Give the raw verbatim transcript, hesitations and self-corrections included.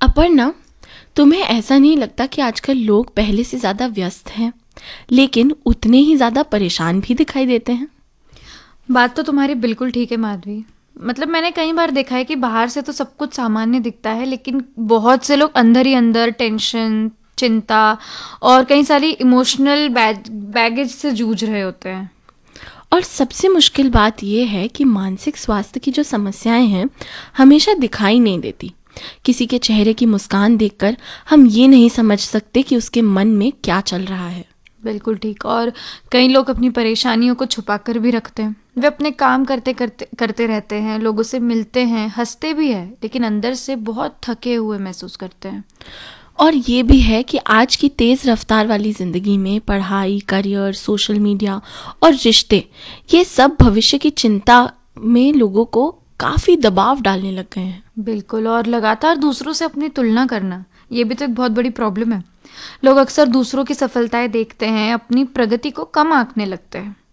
अपर्णा, तुम्हें ऐसा नहीं लगता कि आजकल लोग पहले से ज़्यादा व्यस्त हैं, लेकिन उतने ही ज़्यादा परेशान भी दिखाई देते हैं? बात तो तुम्हारी बिल्कुल ठीक है माधवी। मतलब मैंने कई बार देखा है कि बाहर से तो सब कुछ सामान्य दिखता है, लेकिन बहुत से लोग अंदर ही अंदर टेंशन, चिंता और कई सारी इमोशनल बैगेज से जूझ रहे होते हैं। और सबसे मुश्किल बात यह है कि मानसिक स्वास्थ्य की जो समस्याएं हैं हमेशा दिखाई नहीं देती। किसी के चेहरे की मुस्कान देखकर हम ये नहीं समझ सकते कि उसके मन में क्या चल रहा है। बिल्कुल ठीक। और कई लोग अपनी परेशानियों को छुपा कर भी रखते हैं। वे अपने काम करते करते करते रहते हैं, लोगों से मिलते हैं, हंसते भी हैं, लेकिन अंदर से बहुत थके हुए महसूस करते हैं। और ये भी है कि आज की तेज़ रफ्तार वाली ज़िंदगी में पढ़ाई, करियर, सोशल मीडिया और रिश्ते, ये सब भविष्य की चिंता में लोगों को काफ़ी दबाव डालने लग गए हैं। बिल्कुल। और लगातार दूसरों से अपनी तुलना करना, ये भी तो एक बहुत बड़ी प्रॉब्लम है। लोग अक्सर दूसरों की सफलताएं देखते हैं, अपनी प्रगति को कम आंकने लगते हैं।